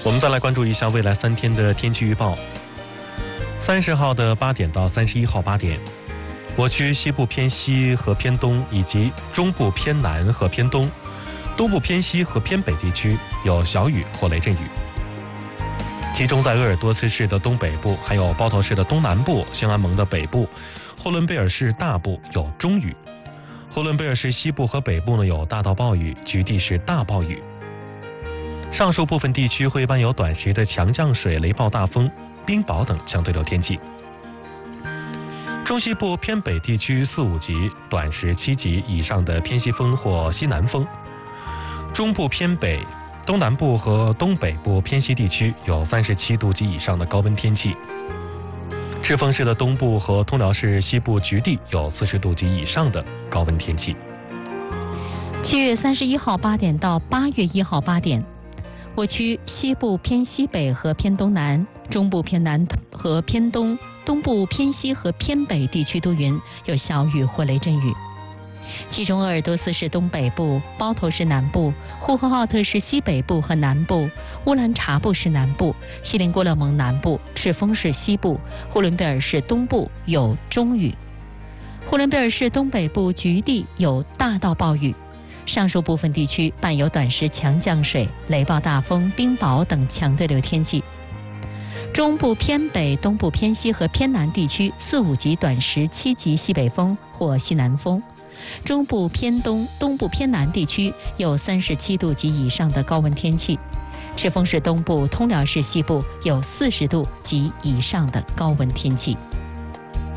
我们再来关注一下未来3天的天气预报。30号的8点到31号8点，我区西部偏西和偏东以及中部偏南和偏东、东部偏西和偏北地区有小雨或雷阵雨，集中在鄂尔多斯市的东北部，还有包头市的东南部、兴安盟的北部、呼伦贝尔市大部有中雨。呼伦贝尔市西部和北部呢有大到暴雨，局地是大暴雨。上述部分地区会伴有短时的强降水、雷暴大风、冰雹等强对流天气。中西部偏北地区4、5级，短时7级以上的偏西风或西南风。中部偏北、东南部和东北部偏西地区有37度及以上的高温天气。赤峰市的东部和通辽市西部局地有40度及以上的高温天气。 7月31号8点到8月1号8点，我区西部偏西北和偏东南、中部偏南和偏东、东部偏西和偏北地区多云，有小雨或雷阵雨。其中鄂尔多斯市东北部、包头市南部、呼和浩特市西北部和南部、乌兰察布市南部、锡林郭勒盟南部、赤峰市西部、呼伦贝尔市东部有中雨。呼伦贝尔市东北部局地有大到暴雨。上述部分地区伴有短时强降水、雷暴大风、冰雹等强对流天气。中部偏北、东部偏西和偏南地区4、5级短时7级西北风或西南风。中部偏东、东部偏南地区有37度及以上的高温天气。赤峰市东部、通辽市西部有40度及以上的高温天气。